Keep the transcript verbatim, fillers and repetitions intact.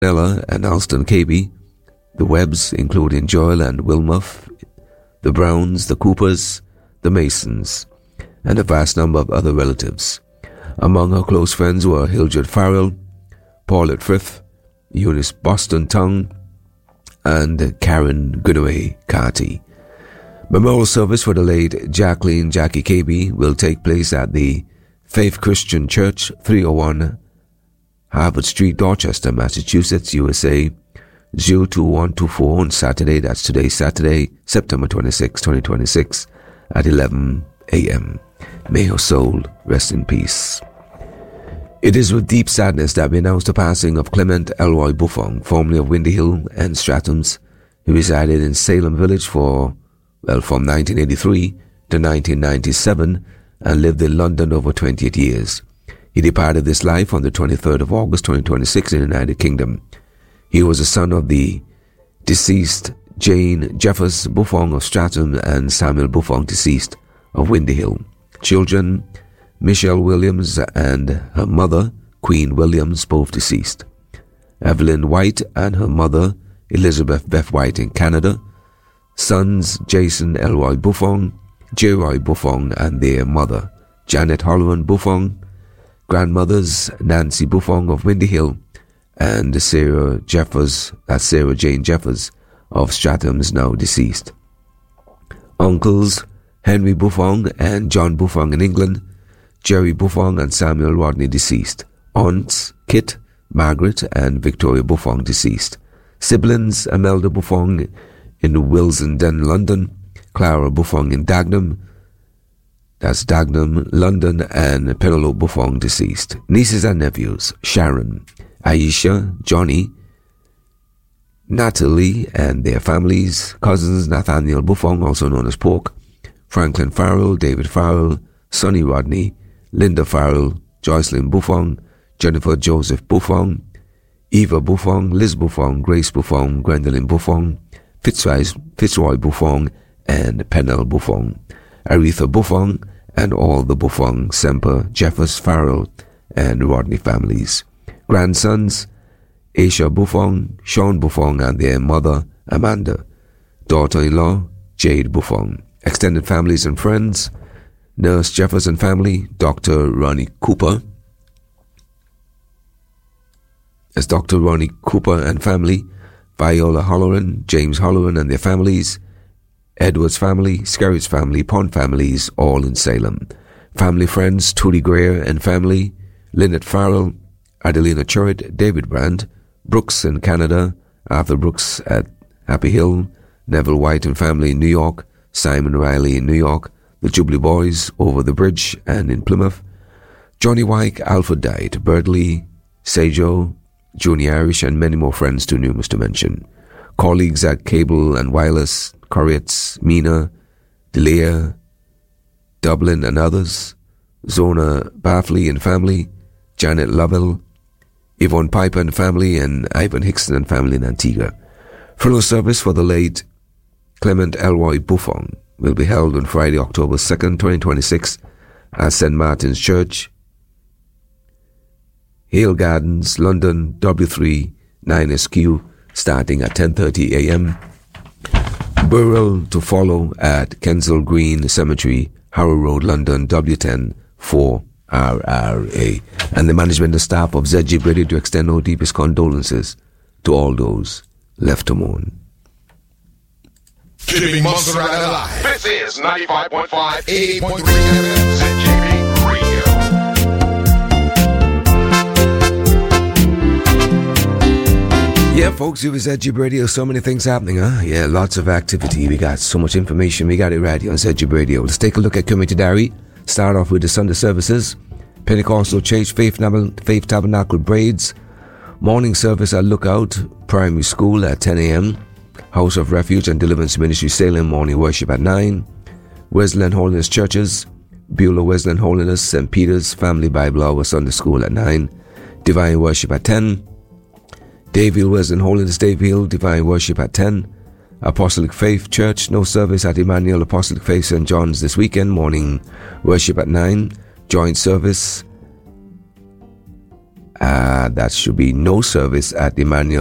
Ella and Alston Cabey, the Webbs, including Joel and Wilmuff, the Browns, the Coopers, the Masons, and a vast number of other relatives. Among her close friends were Hildred Farrell, Paulette Frith, Eunice Boston Tongue, and Karen Goodaway Carty. Memorial service for the late Jacqueline Jackie Cabey will take place at the Faith Christian Church, three oh one Harvard Street, Dorchester, Massachusetts, U S A, zero two one two four on Saturday, that's today, Saturday, September twenty-sixth, twenty twenty-six, at eleven a.m. May her soul rest in peace. It is with deep sadness that we announce the passing of Clement Elroy Buffong, formerly of Windy Hill and Stratham's. He resided in Salem Village for, well, from nineteen eighty-three to nineteen ninety-seven and lived in London over twenty-eight years. He departed this life on the twenty-third of August, twenty twenty-six in the United Kingdom. He was the son of the deceased Jane Jeffers Buffong of Stratham and Samuel Buffong, deceased, of Windy Hill. Children, Michelle Williams and her mother, Queen Williams, both deceased. Evelyn White and her mother, Elizabeth Beth White in Canada. Sons, Jason Elroy Buffong, J. Roy Buffong and their mother, Janet Holloran Buffong. Grandmothers, Nancy Buffong of Windy Hill and Sarah Jeffers, that's Sarah Jane Jeffers of Stratham's, now deceased. Uncles, Henry Buffong and John Buffong in England, Jerry Buffong and Samuel Rodney, deceased. Aunts, Kit, Margaret and Victoria Buffong, deceased. Siblings, Imelda Buffong in Willesden, London, Clara Buffong in Dagenham, that's Dagenham, London, and Penelope Buffong, deceased. Nieces and nephews, Sharon, Aisha, Johnny, Natalie and their families. Cousins, Nathaniel Buffong, also known as Pork, Franklin Farrell, David Farrell, Sonny Rodney, Linda Farrell, Joycelyn Buffong, Jennifer Joseph Buffong, Eva Buffong, Liz Buffong, Grace Buffong, Gwendolyn Buffong, Fitzroy, Fitzroy Buffong, and Pennell Buffong, Aretha Buffong, and all the Buffong, Semper, Jeffers, Farrell, and Rodney families. Grandsons, Aisha Buffong, Sean Buffong, and their mother, Amanda. Daughter-in-law, Jade Buffong. Extended families and friends, Nurse Jefferson family, Doctor Ronnie Cooper. As Doctor Ronnie Cooper and family, Viola Holloran, James Holloran and their families, Edwards family, Skerritt's family, Pond families, all in Salem. Family friends, Tootie Greer and family, Lynette Farrell, Adelina Churritt, David Brandt, Brooks in Canada, Arthur Brooks at Happy Hill, Neville White and family in New York, Simon Riley in New York, the Jubilee Boys over the bridge and in Plymouth, Johnny Wyke, Alfred Dight, Birdley, Sajo, Junior Irish, and many more friends too numerous to mention. Colleagues at Cable and Wireless, Corritz, Mina, Delia, Dublin and others, Zona Baffley and family, Janet Lovell, Yvonne Piper and family, and Ivan Hickson and family in Antigua. Funeral service for the late Clement Elroy Buffong will be held on Friday, October second, twenty twenty-six at Saint Martin's Church, Hale Gardens, London, W three nine S Q, starting at ten thirty a.m. Burial to follow at Kensal Green Cemetery, Harrow Road, London, W ten four R R A. And the management and staff of Z G Radio to extend our deepest condolences to all those left to mourn. Keeping Monster Ride alive. This is ninety-five point five, eighty point three F M, Z G B Radio. Yeah, folks, it was Z G B Radio. So many things happening, huh? Yeah, lots of activity. We got so much information. We got it right here on Z G B Radio. Let's take a look at Community Diary. Start off with the Sunday services. Pentecostal Church Faith, Faith Tabernacle Braids. Morning service at Lookout Primary School at ten a.m. House of Refuge and Deliverance Ministry Salem, morning worship at nine. Wesleyan Holiness Churches, Beulah Wesleyan Holiness, Saint Peter's Family Bible Hour Sunday School at nine. Divine Worship at ten. Dave Hill Wesleyan Holiness, Dave Hill, Divine Worship at ten. Apostolic Faith Church, no service at Emmanuel Apostolic Faith Saint John's this weekend, morning worship at nine. Joint service Uh, that should be no service at Emmanuel